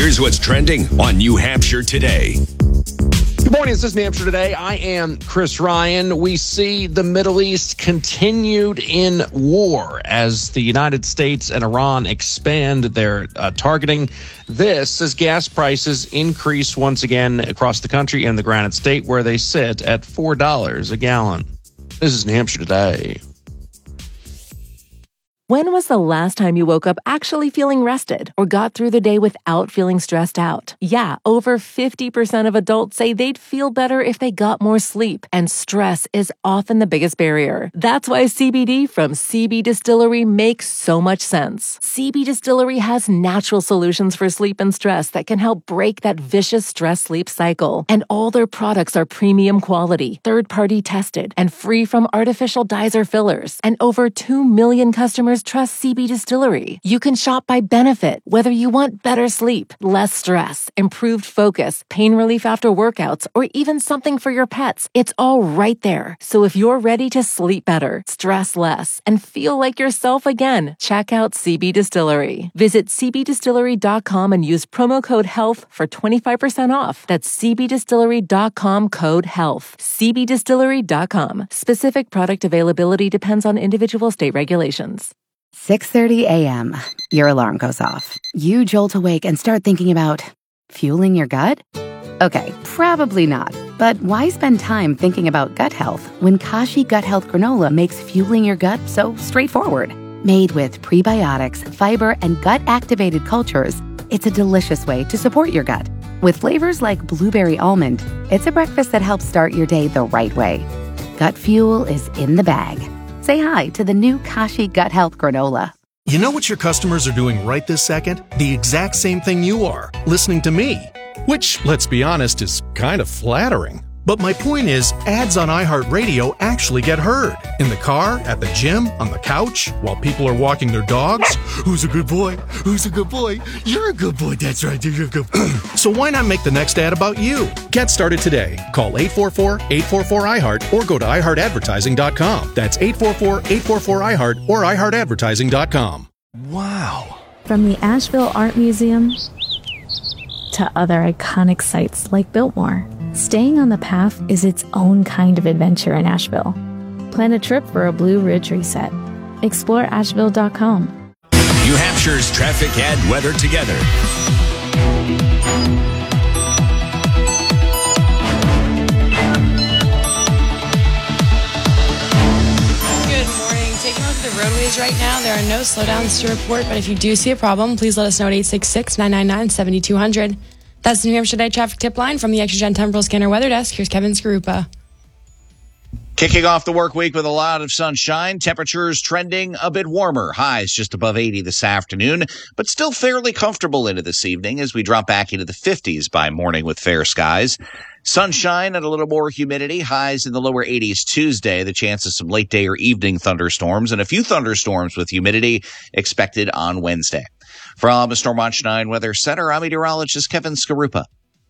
Here's what's trending on New Hampshire Today. Good morning, this is New Hampshire Today. I am Chris Ryan. We see the Middle East continued in war as the United States and Iran expand their targeting. This as gas prices increase once again across the country and the Granite State, where they sit at $4 a gallon. This is New Hampshire Today. When was the last time you woke up actually feeling rested or got through the day without feeling stressed out? Yeah, over 50% of adults say they'd feel better if they got more sleep, and stress is often the biggest barrier. That's why CBD from CB Distillery makes so much sense. CB Distillery has natural solutions for sleep and stress that can help break that vicious stress-sleep cycle. And all their products are premium quality, third-party tested, and free from artificial dyes or fillers. And over 2 million customers trust CB Distillery. You can shop by benefit, whether you want better sleep, less stress, improved focus, pain relief after workouts, or even something for your pets. It's all right there. So if you're ready to sleep better, stress less, and feel like yourself again, check out CB Distillery. Visit cbdistillery.com and use promo code HEALTH for 25% off. That's cbdistillery.com code HEALTH. cbdistillery.com. Specific product availability depends on individual state regulations. 6:30 a.m. Your alarm goes off. You jolt awake and start thinking about fueling your gut? Okay, probably not. But why spend time thinking about gut health when Kashi Gut Health Granola makes fueling your gut so straightforward? Made with prebiotics, fiber, and gut-activated cultures, it's a delicious way to support your gut. With flavors like blueberry almond, it's a breakfast that helps start your day the right way. Gut fuel is in the bag. Say hi to the new Kashi Gut Health Granola. You know what your customers are doing right this second? The exact same thing you are, listening to me. Which, let's be honest, is kind of flattering. But my point is, ads on iHeartRadio actually get heard. In the car, at the gym, on the couch, while people are walking their dogs. Who's a good boy? Who's a good boy? You're a good boy, that's right, you're a good boy. So why not make the next ad about you? Get started today. Call 844-844-iHeart or go to iHeartAdvertising.com. That's 844-844-iHeart or iHeartAdvertising.com. Wow. From the Asheville Art Museum to other iconic sites like Biltmore, staying on the path is its own kind of adventure in Asheville. Plan a trip for a Blue Ridge reset. Explore Asheville.com. New Hampshire's traffic and weather together. The roadways right now, there are no slowdowns to report, but if you do see a problem, please let us know at 866-999-7200. That's the New Hampshire Today traffic tip line from the ExtraGen Temporal Scanner Weather Desk. Here's Kevin Skarupa. Kicking off the work week with a lot of sunshine, temperatures trending a bit warmer. Highs just above 80 this afternoon, but still fairly comfortable into this evening as we drop back into the 50s by morning with fair skies. Sunshine and a little more humidity, highs in the lower 80s Tuesday, the chance of some late day or evening thunderstorms, and a few thunderstorms with humidity expected on Wednesday. From the Storm Watch 9 Weather Center, I'm meteorologist Kevin Skarupa.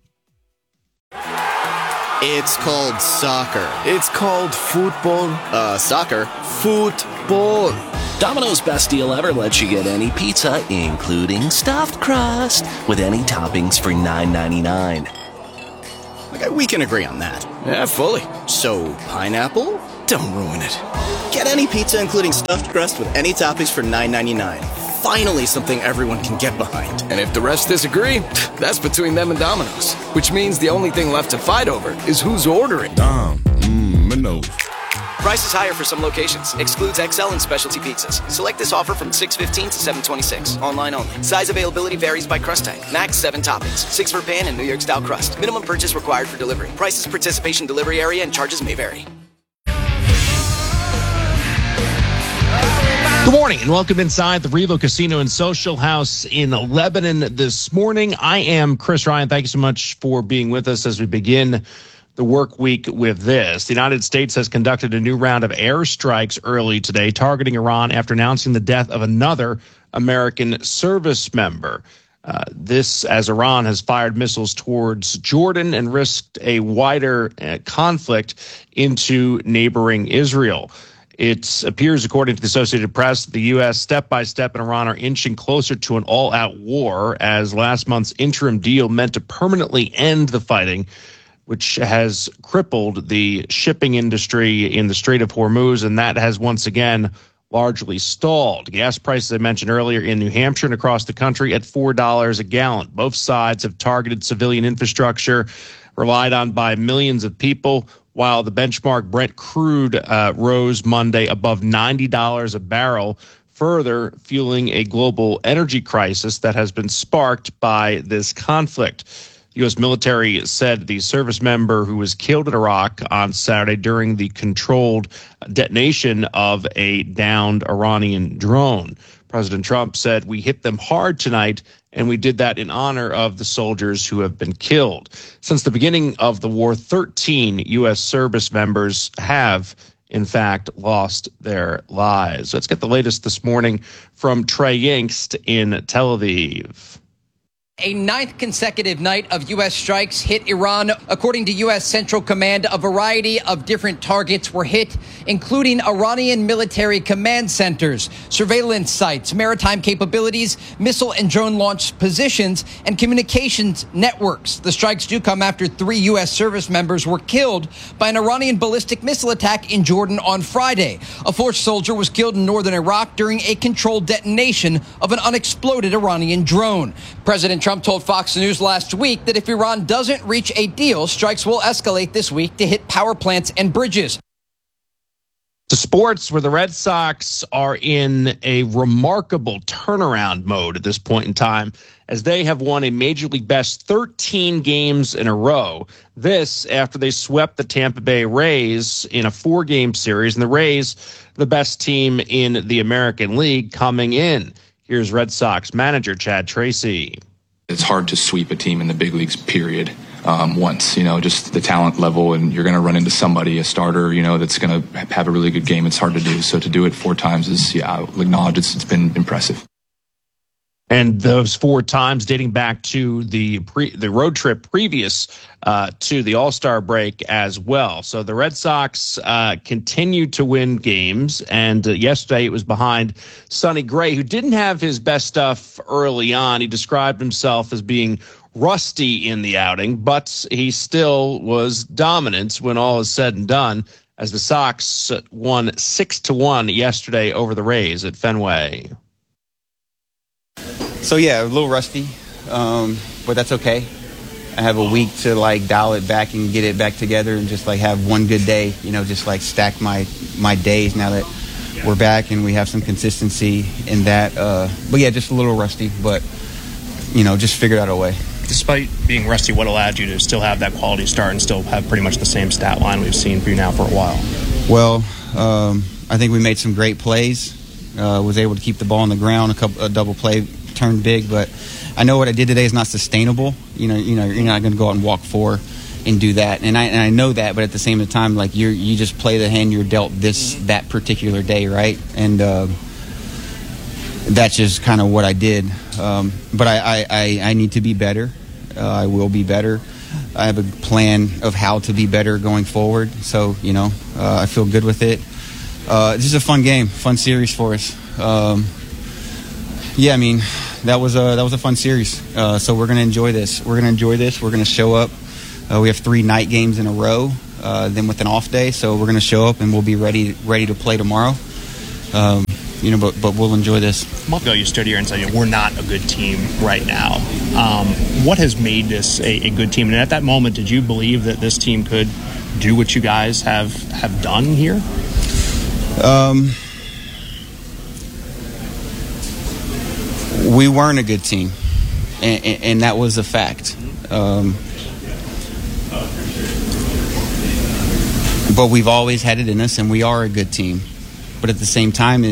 It's called soccer. It's called football. Soccer. Football. Domino's best deal ever lets you get any pizza, including stuffed crust, with any toppings for $9.99. Okay, we can agree on that. Yeah, fully. So, pineapple? Don't ruin it. Get any pizza, including stuffed crust, with any toppings for $9.99. Finally, something everyone can get behind. And if the rest disagree, that's between them and Domino's. Which means the only thing left to fight over is who's ordering. Domino's. Price is higher for some locations. Excludes XL and specialty pizzas. Select this offer from 6/15 to 7/26. Online only. Size availability varies by crust type. Max 7 toppings. 6 for pan and New York style crust. Minimum purchase required for delivery. Prices, participation, delivery area, and charges may vary. Good morning and welcome inside the Revo Casino and Social House in Lebanon this morning. I am Chris Ryan. Thank you so much for being with us as we begin the work week with this. The United States has conducted a new round of airstrikes early today, targeting Iran after announcing the death of another American service member. This as Iran has fired missiles towards Jordan and risked a wider conflict into neighboring Israel. It appears, according to the Associated Press, the U.S. step by step and Iran are inching closer to an all-out war, as last month's interim deal meant to permanently end the fighting, which has crippled the shipping industry in the Strait of Hormuz, and that has once again largely stalled. Gas prices, I mentioned earlier, in New Hampshire and across the country at $4 a gallon. Both sides have targeted civilian infrastructure relied on by millions of people, while the benchmark Brent crude rose Monday above $90 a barrel, further fueling a global energy crisis that has been sparked by this conflict. The U.S. military said the service member who was killed in Iraq on Saturday during the controlled detonation of a downed Iranian drone. President Trump said, "We hit them hard tonight, and we did that in honor of the soldiers who have been killed." Since the beginning of the war, 13 U.S. service members have, in fact, lost their lives. Let's get the latest this morning from Trey Yingst in Tel Aviv. A ninth consecutive night of U.S. strikes hit Iran. According to U.S. Central Command, a variety of different targets were hit, including Iranian military command centers, surveillance sites, maritime capabilities, missile and drone launch positions, and communications networks. The strikes do come after 3 U.S. service members were killed by an Iranian ballistic missile attack in Jordan on Friday. A 4th soldier was killed in northern Iraq during a controlled detonation of an unexploded Iranian drone. President Trump told Fox News last week that if Iran doesn't reach a deal, strikes will escalate this week to hit power plants and bridges. To sports, where the Red Sox are in a remarkable turnaround mode at this point in time, as they have won a Major League Best 13 games in a row. This after they swept the Tampa Bay Rays in a 4-game series, and the Rays, the best team in the American League, coming in. Here's Red Sox manager Chad Tracy. It's hard to sweep a team in the big leagues, period. Once, just the talent level, and you're going to run into somebody, a starter, that's going to have a really good game. It's hard to do. So to do it 4 times is, I'll acknowledge it's been impressive. And those 4 times dating back to the road trip previous to the All-Star break as well. So the Red Sox continue to win games, and yesterday it was behind Sonny Gray, who didn't have his best stuff early on. He described himself as being rusty in the outing, but he still was dominant when all is said and done, as the Sox won 6-1 yesterday over the Rays at Fenway. So, yeah, a little rusty, but that's okay. I have a week to, dial it back and get it back together and just, have one good day, just, stack my days now that we're back and we have some consistency in that. But, yeah, just a little rusty, but, just figured out a way. Despite being rusty, what allowed you to still have that quality start and still have pretty much the same stat line we've seen for you now for a while? Well, I think we made some great plays. Was able to keep the ball on the ground, a double play turned big, but I know what I did today is not sustainable. You're not going to go out and walk 4 and do that, and I know that, but at the same time, you just play the hand you're dealt that particular day, right? And that's just kind of what I did. But I need to be better. I will be better. I have a plan of how to be better going forward. So, I feel good with it. This is a fun game, fun series for us. That was a fun series. So we're going to enjoy this. We're going to show up. We have 3 night games in a row, then with an off day. So we're going to show up and we'll be ready to play tomorrow. But we'll enjoy this. A month ago, you stood here and said, we're not a good team right now. What has made this a good team? And at that moment, did you believe that this team could do what you guys have done here? We weren't a good team, and that was a fact. But we've always had it in us, and we are a good team. But at the same time,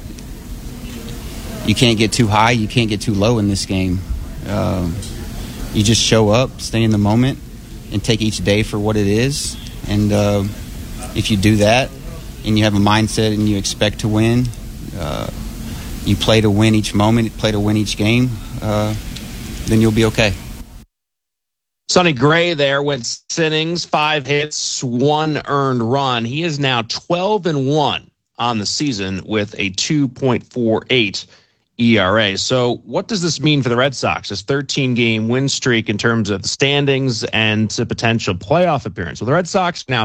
you can't get too high, you can't get too low in this game. You just show up, stay in the moment, and take each day for what it is. And if you do that, and you have a mindset and you expect to win, you play to win each moment, play to win each game, then you'll be okay. Sonny Gray there went 6 innings, 5 hits, 1 earned run. He is now 12-1 on the season with a 2.48 ERA. So what does this mean for the Red Sox? This 13-game win streak in terms of the standings and a potential playoff appearance. Well, the Red Sox now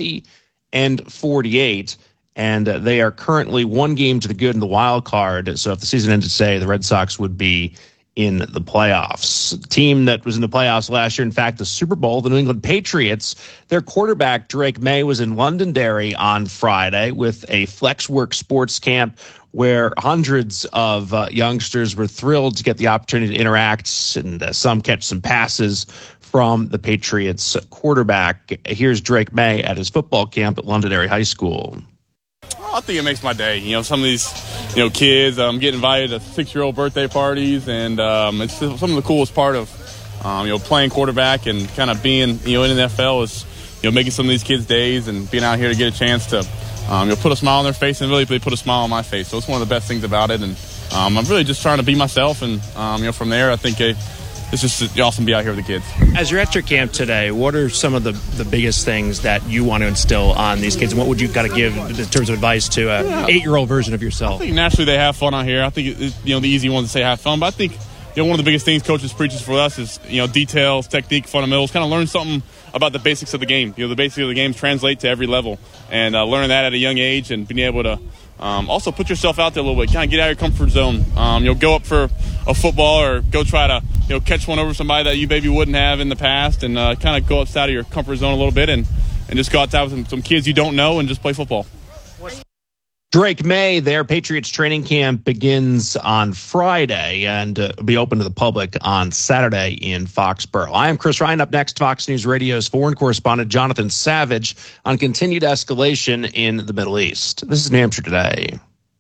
50-48, and they are currently one game to the good in the wild card. So if the season ended today, the Red Sox would be in the playoffs. The team that was in the playoffs last year, in fact, the Super Bowl, the New England Patriots, their quarterback, Drake May, was in Londonderry on Friday with a Flexwork sports camp where hundreds of youngsters were thrilled to get the opportunity to interact and some catch some passes from the Patriots quarterback. Here's Drake May at his football camp at Londonderry High School. I think it makes my day. Some of these, kids get invited to 6-year-old birthday parties, and it's some of the coolest part of, playing quarterback and kind of being, in the NFL is, making some of these kids' days and being out here to get a chance to, put a smile on their face and really put a smile on my face. So it's one of the best things about it, and I'm really just trying to be myself, and from there, I think it's just awesome to be out here with the kids. As you're at your camp today, what are some of the biggest things that you want to instill on these kids, and what would you got to give in terms of advice to a 8-year-old version of yourself? I think naturally they have fun out here. I think the easy ones to say have fun, but I think one of the biggest things coaches preaches for us is details, technique, fundamentals. Kind of learn something about the basics of the game. The basics of the game translate to every level, and learning that at a young age and being able to also put yourself out there a little bit, kind of get out of your comfort zone. Go up for a football or go try to catch one over somebody that you maybe wouldn't have in the past, and kind of go outside of your comfort zone a little bit and just go outside with some kids you don't know and just play football. Drake May, their Patriots training camp begins on Friday and will be open to the public on Saturday in Foxborough. I am Chris Ryan. Up next, Fox News Radio's foreign correspondent Jonathan Savage on continued escalation in the Middle East. This is New Hampshire Today.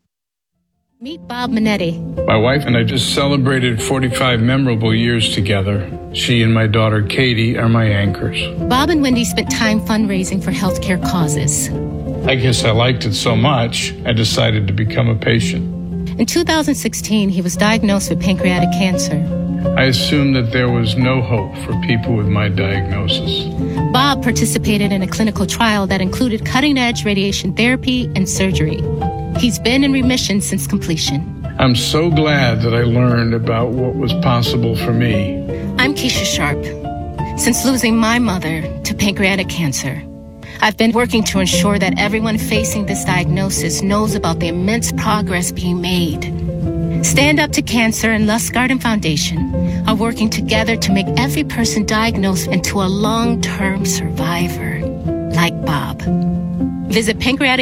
Meet Bob Minetti. My wife and I just celebrated 45 memorable years together. She and my daughter Katie are my anchors. Bob and Wendy spent time fundraising for healthcare causes. I guess I liked it so much, I decided to become a patient. In 2016, he was diagnosed with pancreatic cancer. I assumed that there was no hope for people with my diagnosis. Bob participated in a clinical trial that included cutting-edge radiation therapy and surgery. He's been in remission since completion. I'm so glad that I learned about what was possible for me. I'm Keisha Sharp. Since losing my mother to pancreatic cancer, I've been working to ensure that everyone facing this diagnosis knows about the immense progress being made. Stand Up to Cancer and Lustgarten Foundation are working together to make every person diagnosed into a long-term survivor, like Bob. Visit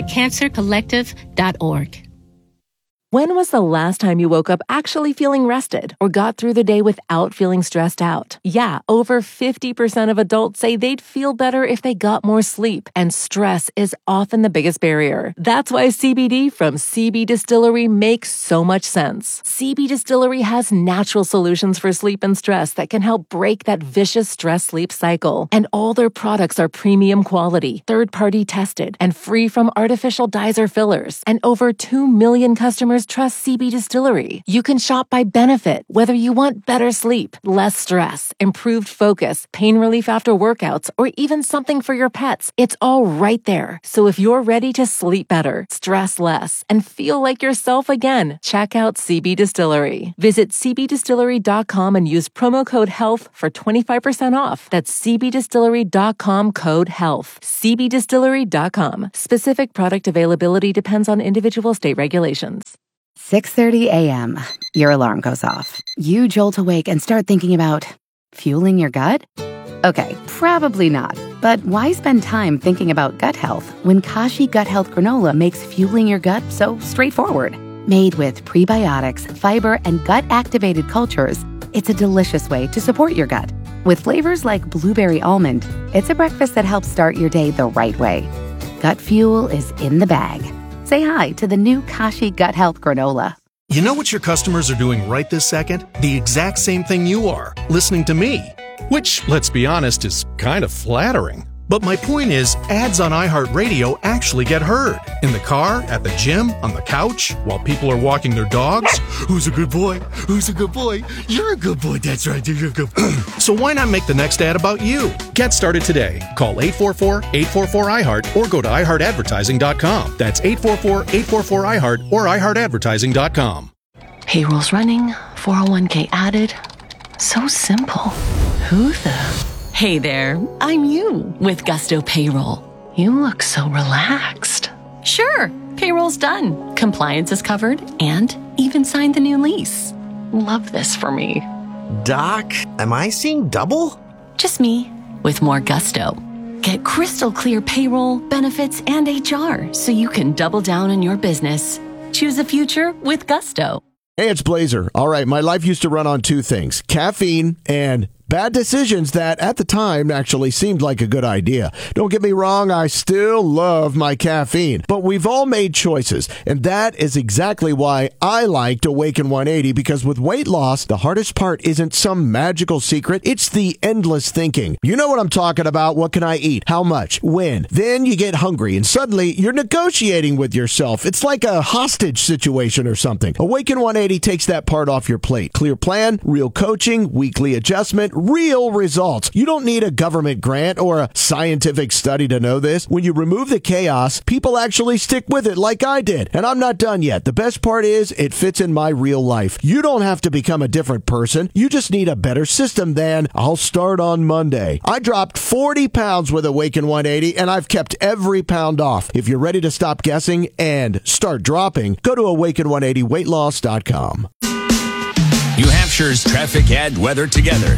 pancreaticcancercollective.org. When was the last time you woke up actually feeling rested or got through the day without feeling stressed out? Yeah, over 50% of adults say they'd feel better if they got more sleep, and stress is often the biggest barrier. That's why CBD from CB Distillery makes so much sense. CB Distillery has natural solutions for sleep and stress that can help break that vicious stress-sleep cycle. And all their products are premium quality, third-party tested, and free from artificial dyes or fillers. And over 2 million customers trust CB Distillery. You can shop by benefit, whether you want better sleep, less stress, improved focus, pain relief after workouts, or even something for your pets. It's all right there. So if you're ready to sleep better, stress less, and feel like yourself again, check out CB Distillery. Visit cbdistillery.com and use promo code HEALTH for 25% off. That's cbdistillery.com, code HEALTH. cbdistillery.com. Specific product availability depends on individual state regulations. 6:30 a.m. Your alarm goes off. You jolt awake and start thinking about fueling your gut? Okay, probably not. But why spend time thinking about gut health when Kashi Gut Health Granola makes fueling your gut so straightforward? Made with prebiotics, fiber, and gut-activated cultures, it's a delicious way to support your gut. With flavors like blueberry almond, it's a breakfast that helps start your day the right way. Gut fuel is in the bag. Say hi to the new Kashi Gut Health Granola. You know what your customers are doing right this second? The exact same thing you are, listening to me. Which, let's be honest, is kind of flattering. But my point is, ads on iHeartRadio actually get heard. In the car, at the gym, on the couch, while people are walking their dogs. Who's a good boy? Who's a good boy? You're a good boy. That's right. You're a good boy. So why not make the next ad about you? Get started today. Call 844-844-iHeart or go to iHeartAdvertising.com. That's 844-844-iHeart or iHeartAdvertising.com. Payroll's running, 401k added. So simple. Who the? Hey there, I'm you with Gusto Payroll. You look so relaxed. Sure, payroll's done. Compliance is covered and even signed the new lease. Love this for me. Doc, am I seeing double? Just me with more Gusto. Get crystal clear payroll, benefits, and HR so you can double down on your business. Choose a future with Gusto. Hey, it's Blazer. All right, my life used to run on two things, caffeine and bad decisions that at the time actually seemed like a good idea. Don't get me wrong, I still love my caffeine, but we've all made choices, and that is exactly why I liked Awaken 180, because with weight loss, the hardest part isn't some magical secret, it's the endless thinking. You know what I'm talking about. What can I eat? How much? When? Then you get hungry, and suddenly you're negotiating with yourself. It's like a hostage situation or something. Awaken 180 takes that part off your plate. Clear plan, real coaching, weekly adjustment, real results. You don't need a government grant or a scientific study to know this. When you remove the chaos, people actually stick with it like I did. And I'm not done yet. The best part is it fits in my real life. You don't have to become a different person. You just need a better system than I'll start on Monday. I dropped 40 pounds with Awaken 180 and I've kept every pound off. If you're ready to stop guessing and start dropping, go to awaken180weightloss.com. New Hampshire's traffic and weather together.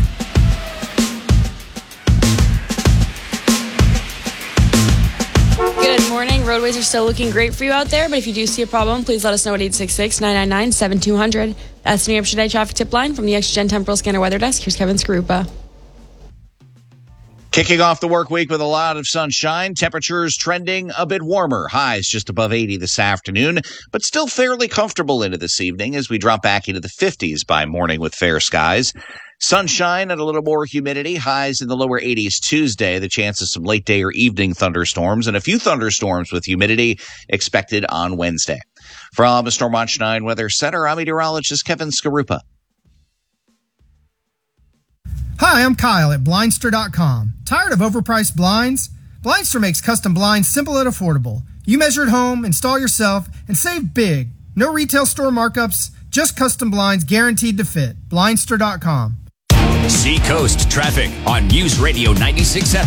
Good morning. Roadways are still looking great for you out there, but if you do see a problem, please let us know at 866-999-7200. That's the New Hampshire Today traffic tip line from the XGen Temporal Scanner Weather Desk. Here's Kevin Skarupa. Kicking off the work week with a lot of sunshine, temperatures trending a bit warmer. Highs just above 80 this afternoon, but still fairly comfortable into this evening as we drop back into the 50s by morning with fair skies. Sunshine and a little more humidity. Highs in the lower 80s Tuesday. The chance of some late day or evening thunderstorms and a few thunderstorms with humidity expected on Wednesday. From the Stormwatch 9 Weather Center, I'm meteorologist Kevin Skarupa. Hi, I'm Kyle at Blindster.com. Tired of overpriced blinds? Blindster makes custom blinds simple and affordable. You measure at home, install yourself, and save big. No retail store markups, just custom blinds guaranteed to fit. Blindster.com. Seacoast traffic on News Radio 96.7.